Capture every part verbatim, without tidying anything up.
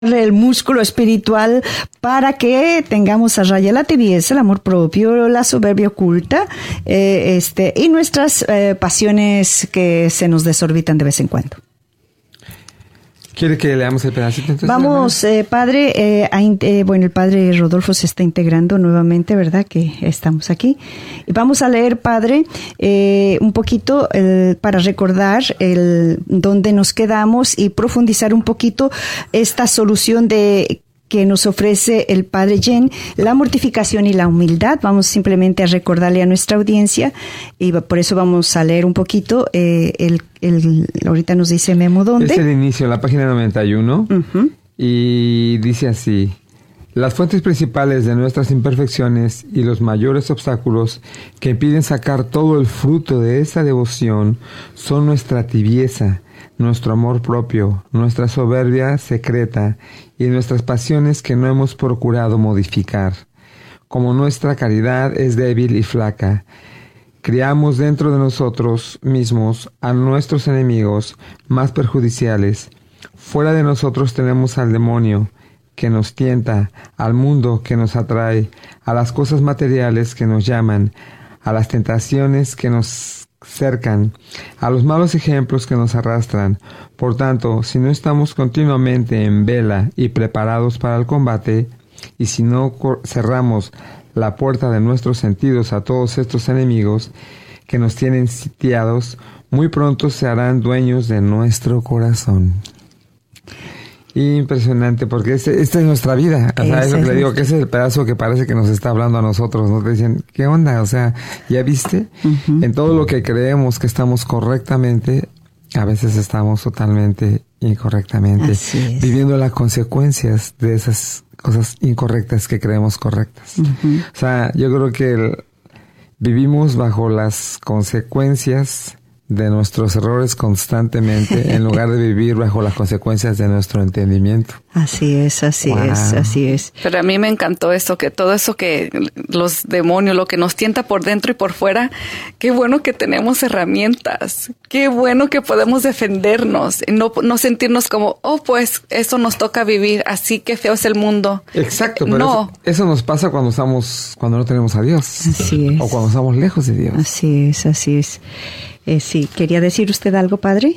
el músculo espiritual para que tengamos a raya la tibieza, el amor propio, la soberbia oculta, eh, este, y nuestras eh, pasiones que se nos desorbitan de vez en cuando. ¿Quiere que leamos el pedacito entonces? Vamos, eh, padre, eh, a, eh, bueno, el padre Rodolfo se está integrando nuevamente, ¿verdad? Que estamos aquí. Y vamos a leer, padre, eh, un poquito eh, para recordar el dónde nos quedamos y profundizar un poquito esta solución de que nos ofrece el padre Jen, la mortificación y la humildad. Vamos simplemente a recordarle a nuestra audiencia y por eso vamos a leer un poquito. Eh, el, el, ahorita nos dice Memo dónde. Es el inicio, la página noventa y uno, uh-huh. Y dice así: las fuentes principales de nuestras imperfecciones y los mayores obstáculos que impiden sacar todo el fruto de esa devoción son nuestra tibieza, nuestro amor propio, nuestra soberbia secreta y nuestras pasiones que no hemos procurado modificar. Como nuestra caridad es débil y flaca, criamos dentro de nosotros mismos a nuestros enemigos más perjudiciales. Fuera de nosotros tenemos al demonio que nos tienta, al mundo que nos atrae, a las cosas materiales que nos llaman, a las tentaciones que nos cercan, a los malos ejemplos que nos arrastran. Por tanto, si no estamos continuamente en vela y preparados para el combate, y si no cerramos la puerta de nuestros sentidos a todos estos enemigos que nos tienen sitiados, muy pronto se harán dueños de nuestro corazón. Impresionante, porque este, esta es nuestra vida. O sea, es lo que le digo, que ese es el pedazo que parece que nos está hablando a nosotros. Nos dicen, ¿qué onda? O sea, ¿ya viste? Uh-huh. En todo lo que creemos que estamos correctamente, a veces estamos totalmente incorrectamente, viviendo las consecuencias de esas cosas incorrectas que creemos correctas. Uh-huh. O sea, yo creo que el, vivimos bajo las consecuencias de nuestros errores constantemente en lugar de vivir bajo las consecuencias de nuestro entendimiento. Así es, así wow. es, así es. Pero a mí me encantó esto, que todo eso que los demonios, lo que nos tienta por dentro y por fuera, qué bueno que tenemos herramientas, qué bueno que podemos defendernos, no, no sentirnos como, oh, pues eso nos toca vivir, así que feo es el mundo. Exacto, pero no. eso, eso nos pasa cuando estamos, cuando no tenemos a Dios. Así es. O cuando estamos lejos de Dios. Así es, así es. Eh, sí, ¿quería decir usted algo, padre?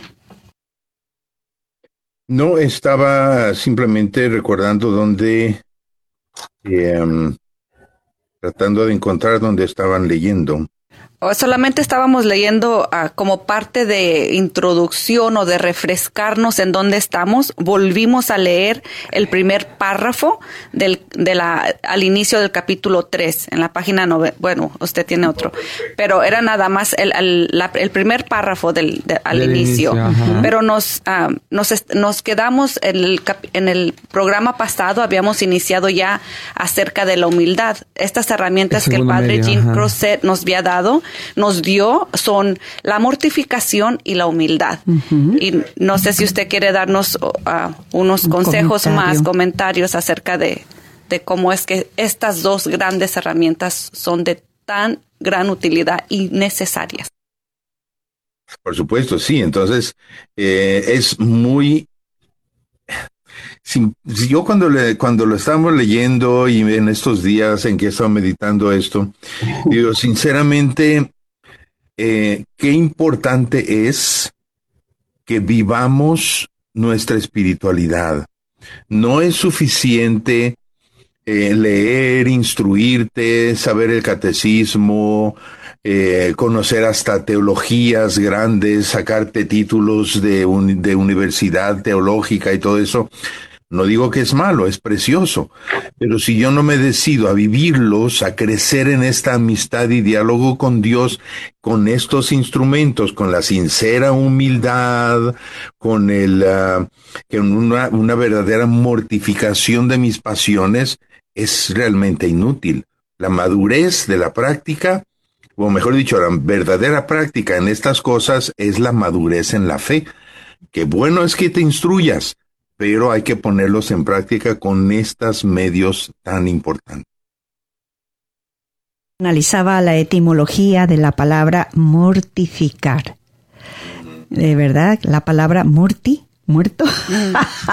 No, estaba simplemente recordando dónde, eh, um, tratando de encontrar dónde estaban leyendo. O solamente estábamos leyendo uh, como parte de introducción o de refrescarnos en dónde estamos. Volvimos a leer el primer párrafo del, de la, al inicio del capítulo tres, en la página nueve. Bueno, usted tiene otro, pero era nada más el, el, la, el primer párrafo del, de, al del inicio. inicio pero nos, uh, nos, nos quedamos en el, en el programa pasado, habíamos iniciado ya acerca de la humildad. Estas herramientas el que el padre medio, Jim Crozet nos había dado, nos dio, son la mortificación y la humildad. Uh-huh. Y no sé si usted quiere darnos uh, unos Un consejos comentario. más, comentarios acerca de, de cómo es que estas dos grandes herramientas son de tan gran utilidad y necesarias. Por supuesto, sí. Entonces, eh, es muy... Si, si yo cuando le, cuando lo estamos leyendo y en estos días en que he estado meditando esto, digo, sinceramente, eh, qué importante es que vivamos nuestra espiritualidad. No es suficiente eh, leer, instruirte, saber el catecismo, eh, conocer hasta teologías grandes, sacarte títulos de, un, de universidad teológica y todo eso. No digo que es malo, es precioso, pero si yo no me decido a vivirlos, a crecer en esta amistad y diálogo con Dios, con estos instrumentos, con la sincera humildad, con el, uh, con una, una verdadera mortificación de mis pasiones, es realmente inútil. La madurez de la práctica, o mejor dicho, la verdadera práctica en estas cosas es la madurez en la fe. Qué bueno es que te instruyas, pero hay que ponerlos en práctica con estos medios tan importantes. Analizaba la etimología de la palabra mortificar. De verdad, la palabra morti, muerto,